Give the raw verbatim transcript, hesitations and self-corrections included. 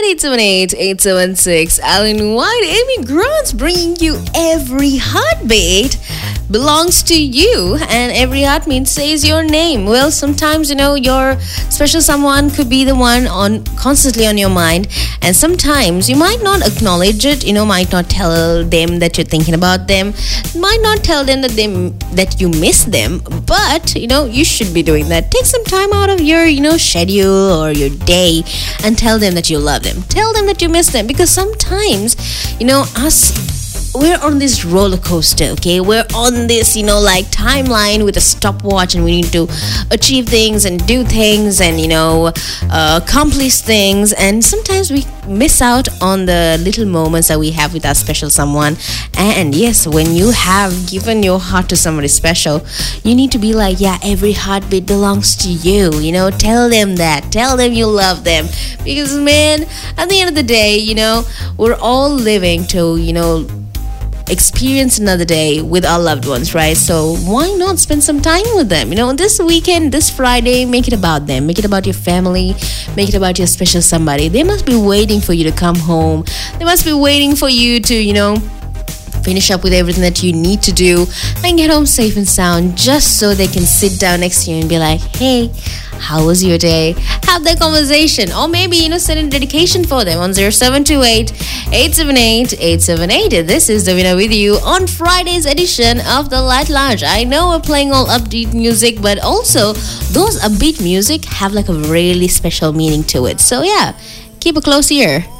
eight seven eight, eight seven six. Alan White, Amy Grant bringing you Every Heartbeat Belongs to You, and every heartbeat says your name. Well, sometimes, you know, your special someone could be the one on constantly on your mind, and sometimes you might not acknowledge it, you know, might not tell them that you're thinking about them, might not tell them that they that you miss them, but you know, you should be doing that. Take some time out of your, you know, schedule or your day and tell them that you love them. Tell them that you miss them, because sometimes, you know, us we're on this roller coaster, okay? We're on this, you know, like timeline with a stopwatch, and we need to achieve things and do things and, you know, uh, accomplish things. And sometimes we miss out on the little moments that we have with our special someone. And yes, when you have given your heart to somebody special, you need to be like, yeah, every heartbeat belongs to you. You know, tell them that. Tell them you love them. Because, man, at the end of the day, you know, we're all living to, you know, experience another day with our loved ones, right? So why not spend some time with them? You know, this weekend, this Friday, make it about them. Make it about your family. Make it about your special somebody. They must be waiting for you to come home. They must be waiting for you to, you know, finish up with everything that you need to do and get home safe and sound, just so they can sit down next to you and be like, hey, how was your day? Have that conversation. Or maybe, you know, send a dedication for them on zero seven two eight, eight seven eight, eight seven eight. This is Davina with you on Friday's edition of The Light Lounge. I know we're playing all upbeat music, but also those upbeat music have like a really special meaning to it. So yeah, keep a close ear.